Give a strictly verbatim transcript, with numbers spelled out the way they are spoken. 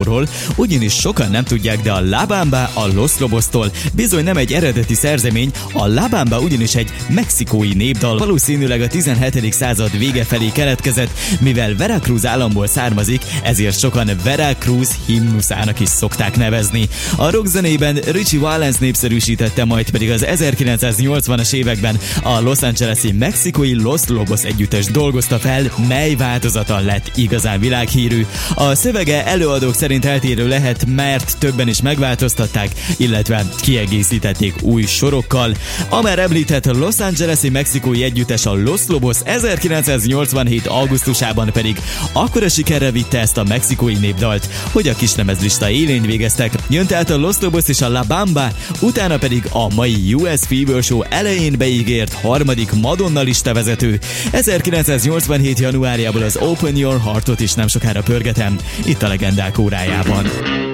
számról, ugyanis sokan nem tudják, de a La Bamba a Los Lobostól bizony nem egy eredeti szerzemény, a La Bamba ugyanis egy mexikói népdal, valószínűleg a tizenhetedik század vége felé keletkezett, mivel Veracruz államból származik, ezért sokan Veracruz himnuszának is szokták nevezni. A rockzenében Richie Valens népszerűsítette, majd pedig az ezerkilencszáznyolcvanas években a Los Angeles-i mexikói Los Lobos együttes dolgozta fel, mely változata lett igazán világhírű. A szövege előadók szerint eltérő lehet, mert többen is megváltoztatták, illetve kiegészítették új sorokkal. A már említett Los Angeles-i mexikói együttes a Los Lobos ezerkilencszáznyolcvanhét augusztusában pedig akkora sikerre vitte ezt a mexikói népdalt, hogy a kislemezlista élén végeztek. Jön tehát a Los Lobos és a La Bamba, utána pedig a mai U S Fever Show elején beígért harmadik Madonna listavezető. ezerkilencszáznyolcvanhét januárjából az Open Your Heartot is nem sokára pörgetem, itt a Legendák órájában.